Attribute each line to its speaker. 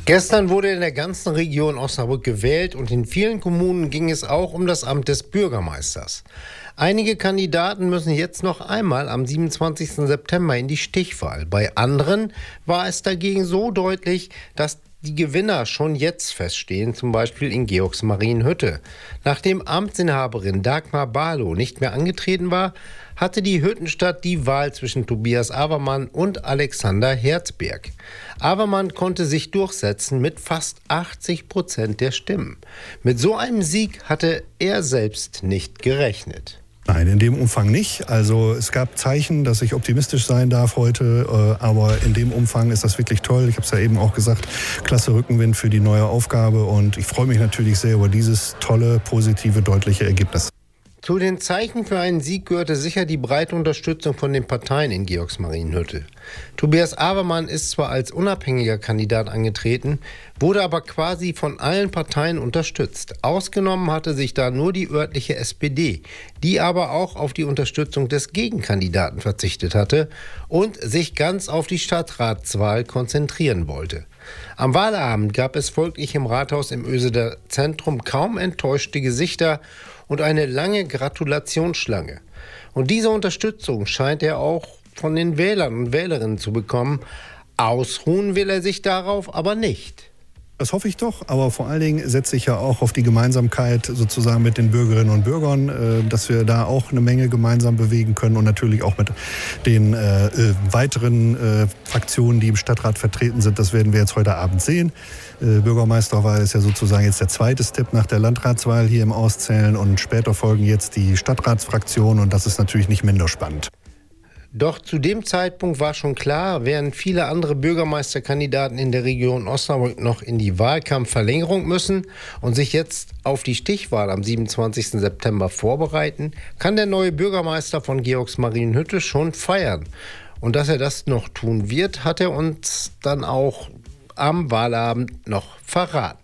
Speaker 1: Gestern wurde in der ganzen Region Osnabrück gewählt und in vielen Kommunen ging es auch um das Amt des Bürgermeisters. Einige Kandidaten müssen jetzt noch einmal am 27. September in die Stichwahl. Bei anderen war es dagegen so deutlich, dass die Gewinner schon jetzt feststehen, zum Beispiel in Georgsmarienhütte. Nachdem Amtsinhaberin Dagmar Barlow nicht mehr angetreten war, hatte die Hüttenstadt die Wahl zwischen Tobias Avermann und Alexander Herzberg. Avermann konnte sich durchsetzen mit fast 80% der Stimmen. Mit so einem Sieg hatte er selbst nicht gerechnet.
Speaker 2: Nein, in dem Umfang nicht. Also es gab Zeichen, dass ich optimistisch sein darf heute, aber in dem Umfang ist das wirklich toll. Ich habe es ja eben auch gesagt, klasse Rückenwind für die neue Aufgabe und ich freue mich natürlich sehr über dieses tolle, positive, deutliche Ergebnis.
Speaker 1: Zu den Zeichen für einen Sieg gehörte sicher die breite Unterstützung von den Parteien in Georgsmarienhütte. Tobias Avermann ist zwar als unabhängiger Kandidat angetreten, wurde aber quasi von allen Parteien unterstützt. Ausgenommen hatte sich da nur die örtliche SPD, die aber auch auf die Unterstützung des Gegenkandidaten verzichtet hatte und sich ganz auf die Stadtratswahl konzentrieren wollte. Am Wahlabend gab es folglich im Rathaus im Oeseler Zentrum kaum enttäuschte Gesichter und eine lange Gratulationsschlange. Und diese Unterstützung scheint er auch von den Wählern und Wählerinnen zu bekommen. Ausruhen will er sich darauf aber nicht.
Speaker 2: Das hoffe ich doch, aber vor allen Dingen setze ich ja auch auf die Gemeinsamkeit sozusagen mit den Bürgerinnen und Bürgern, dass wir da auch eine Menge gemeinsam bewegen können und natürlich auch mit den weiteren Fraktionen, die im Stadtrat vertreten sind. Das werden wir jetzt heute Abend sehen. Bürgermeisterwahl ist ja sozusagen jetzt der zweite Step nach der Landratswahl hier im Auszählen und später folgen jetzt die Stadtratsfraktionen und das ist natürlich nicht minder spannend.
Speaker 1: Doch zu dem Zeitpunkt war schon klar, während viele andere Bürgermeisterkandidaten in der Region Osnabrück noch in die Wahlkampfverlängerung müssen und sich jetzt auf die Stichwahl am 27. September vorbereiten, kann der neue Bürgermeister von Georgsmarienhütte schon feiern. Und dass er das noch tun wird, hat er uns dann auch am Wahlabend noch verraten.